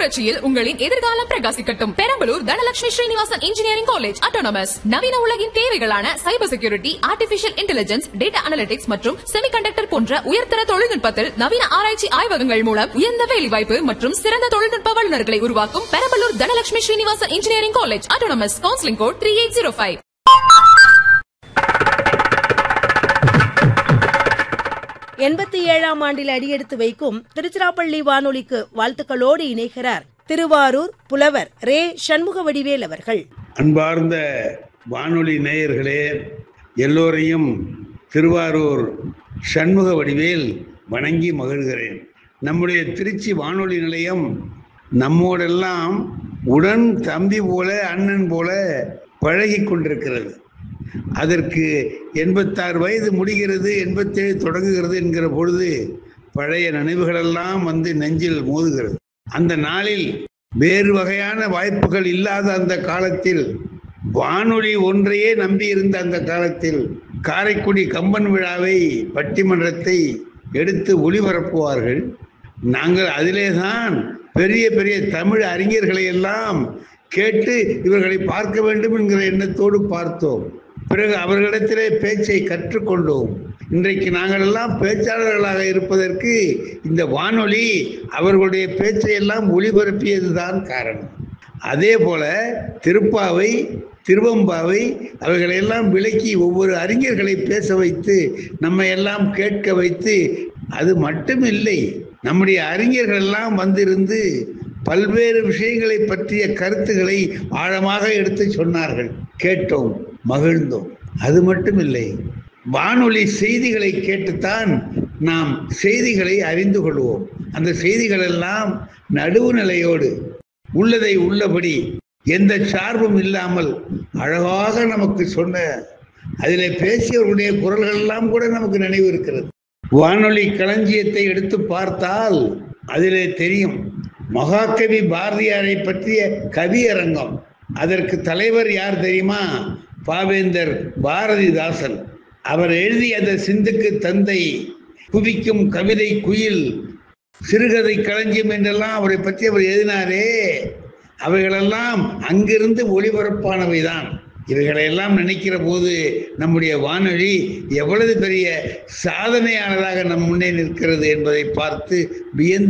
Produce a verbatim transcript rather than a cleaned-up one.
புரட்சியில் உங்களின் எதிர்காலம் பிரகாசிக்கட்டும். Perambalur Dhanalakshmi Srinivasan engineering college autonomous நவீன உலகின் தேவைகளான cyber security, artificial intelligence, data analytics மற்றும் செமிகண்டக்டர் போன்ற உயர்தர தொழில்நுட்பத்தில் நவீன ஆராய்ச்சி ஆய்வகங்கள் மூலம் உயர்ந்த வேலைவாய்ப்பு மற்றும் சிறந்த தொழில்நுட்ப வல்லுநர்களை உருவாக்கும் Perambalur Dhanalakshmi Srinivasan engineering college autonomous. Counselling code three eight zero five. எண்பத்தி ஏழாம் ஆண்டில் அடியெடுத்து வைக்கும் திருச்சிராப்பள்ளி வானொலிக்கு வாழ்த்துக்களோடு இணைகிறார் திருவாரூர் புலவர் ரே சண்முக வடிவேல் அவர்கள். அன்பார்ந்த வானொலி நேயர்களே, எல்லோரையும் திருவாரூர் சண்முக வடிவேல் வணங்கி மகிழ்கிறேன். நம்முடைய திருச்சி வானொலி நிலையம் நம்மோடெல்லாம் உடன் தம்பி போல அண்ணன் போல பழகி கொண்டிருக்கிறது. அதற்கு எண்பத்தாறு வயது முடிகிறது, எண்பத்தேழு தொடங்குகிறது என்கிற பொழுது பழைய நினைவுகளெல்லாம் வந்து நெஞ்சில் மோதுகிறது. அந்த நாளில் வேறு வகையான வாய்ப்புகள் இல்லாத அந்த காலத்தில், வானொலி ஒன்றையே நம்பி இருந்த அந்த காலத்தில் காரைக்குடி கம்பன் விழாவை, பட்டிமன்றத்தை எடுத்து ஒளிபரப்புவார்கள். நாங்கள் அதிலே தான் பெரிய பெரிய தமிழ் அறிஞர்களை எல்லாம் கேட்டு இவர்களை பார்க்க வேண்டும் என்கிற எண்ணத்தோடு பார்த்தோம். பிறகு அவர்களிடத்திலே பேச்சை கற்றுக்கொண்டோம். இன்றைக்கு நாங்கள் எல்லாம் பேச்சாளர்களாக இருப்பதற்கு இந்த வானொலி அவர்களுடைய பேச்சை எல்லாம் ஒளிபரப்பியதுதான் காரணம். அதே போல திருப்பாவை, திருவம்பாவை அவைகளையெல்லாம் விளக்கி ஒவ்வொரு அறிஞர்களை பேச வைத்து நம்மை எல்லாம் கேட்க வைத்து, அது மட்டுமில்லை, நம்முடைய அறிஞர்கள் எல்லாம் வந்திருந்து பல்வேறு விஷயங்களை பற்றிய கருத்துக்களை ஆழமாக எடுத்து சொன்னார்கள். கேட்டோம், மகிழ்ந்தோம். அது மட்டும் இல்லை, வானொலி செய்திகளை கேட்டுத்தான் நாம் செய்திகளை அறிந்து கொள்வோம். அந்த செய்திகள் எல்லாம் நடுவுநிலையோடு உள்ளதை உள்ளபடி எந்த சார்பும் இல்லாமல் அழகாக நமக்கு சொன்ன, அதில் பேசியவர்களுடைய குரல்கள் எல்லாம் கூட நமக்கு நினைவு இருக்கிறது. வானொலி களஞ்சியத்தை எடுத்து பார்த்தால் அதிலே தெரியும். மகாகவி பாரதியாரை பற்றிய கவியரங்கம், அதற்கு தலைவர் யார் தெரியுமா? பாவேந்தர் பாரதிதாசன். அவர் எழுதிய அந்த சிந்துக்கு தந்தை, குவிக்கும் கவிதை குயில், சிறுகதை களஞ்சியம் என்றெல்லாம் அவரை பற்றி அவர் எழுதினாரே, அவைகளெல்லாம் அங்கிருந்து ஒளிபரப்பானவைதான். இவைகளையெல்லாம் நினைக்கிற போது நம்முடைய வானொலி எவ்வளவு பெரிய சாதனையானதாக நம் முன்னே நிற்கிறது என்பதை பார்த்து வியந்து